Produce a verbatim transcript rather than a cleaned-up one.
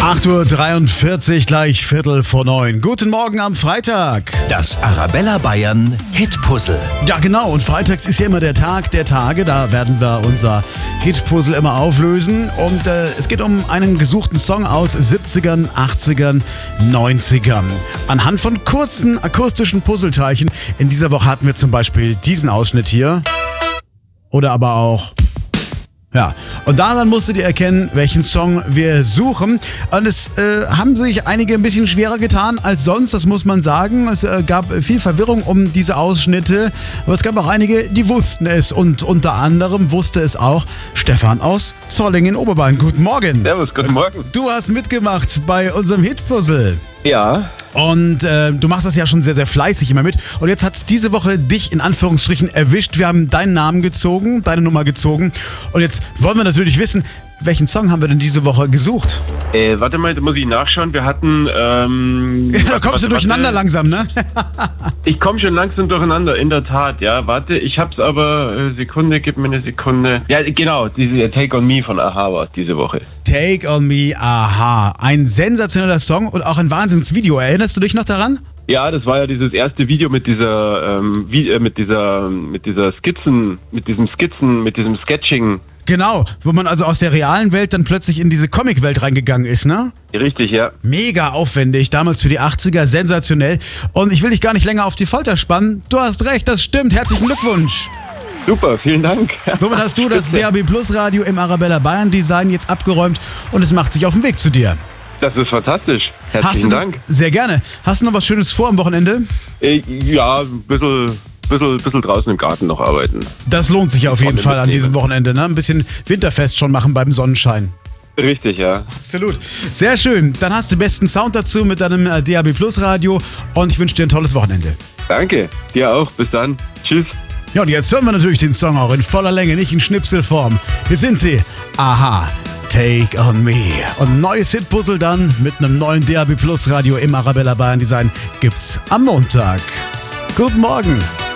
acht Uhr dreiundvierzig, gleich Viertel vor neun. Guten Morgen am Freitag. Das Arabella Bayern Hitpuzzle. Ja genau, und freitags ist ja immer der Tag der Tage. Da werden wir unser Hitpuzzle immer auflösen. Und äh, es geht um einen gesuchten Song aus siebzigern, achtzigern, neunzigern. Anhand von kurzen akustischen Puzzleteilchen. In dieser Woche hatten wir zum Beispiel diesen Ausschnitt hier. Oder aber auch... Ja, und daran musstet ihr erkennen, welchen Song wir suchen. Und es äh, haben sich einige ein bisschen schwerer getan als sonst, das muss man sagen. Es äh, gab viel Verwirrung um diese Ausschnitte, aber es gab auch einige, die wussten es. Und unter anderem wusste es auch Stefan aus Zollingen-Oberbayern. Guten Morgen. Servus, guten Morgen. Du hast mitgemacht bei unserem Hitpuzzle. Ja. Und äh, du machst das ja schon sehr, sehr fleißig immer mit. Und jetzt hat es diese Woche dich in Anführungsstrichen erwischt. Wir haben deinen Namen gezogen, deine Nummer gezogen. Und jetzt wollen wir natürlich wissen, welchen Song haben wir denn diese Woche gesucht? Äh, warte mal, da muss ich nachschauen. Wir hatten... Ähm, da warte, kommst warte, du durcheinander warte. langsam, ne? Ich komme schon langsam durcheinander, in der Tat. Ja, warte, ich hab's aber... Äh, Sekunde, gib mir eine Sekunde. Ja, genau, diese Take on Me von Aha war diese Woche. Take on Me, Aha. Ein sensationeller Song und auch ein Wahnsinnsvideo. Erinnerst du dich noch daran? Ja, das war ja dieses erste Video mit dieser, ähm, wie, äh, mit dieser, mit dieser Skizzen, mit diesem Skizzen, mit diesem Sketching. Genau, wo man also aus der realen Welt dann plötzlich in diese Comic-Welt reingegangen ist, ne? Richtig, ja. Mega aufwendig, damals für die achtziger, sensationell. Und ich will dich gar nicht länger auf die Folter spannen. Du hast recht, das stimmt. Herzlichen Glückwunsch. Super, vielen Dank. Somit hast du das D A B Plus Radio im Arabella Bayern Design jetzt abgeräumt und es macht sich auf den Weg zu dir. Das ist fantastisch. Herzlichen Hast du, Dank. Sehr gerne. Hast du noch was Schönes vor am Wochenende? Äh, ja, ein bisschen... Bisschen, bisschen draußen im Garten noch arbeiten. Das lohnt sich auf jeden Wochenende Fall an mitnehmen. diesem Wochenende, ne? Ein bisschen Winterfest schon machen beim Sonnenschein. Richtig, ja. Absolut. Sehr schön. Dann hast du besten Sound dazu mit deinem äh, D A B Plus Radio und ich wünsche dir ein tolles Wochenende. Danke. Dir auch. Bis dann. Tschüss. Ja, und jetzt hören wir natürlich den Song auch in voller Länge, nicht in Schnipselform. Hier sind sie. Aha. Take on Me. Und ein neues Hitpuzzle dann mit einem neuen D A B Plus Radio im Arabella Bayern Design gibt's am Montag. Guten Morgen.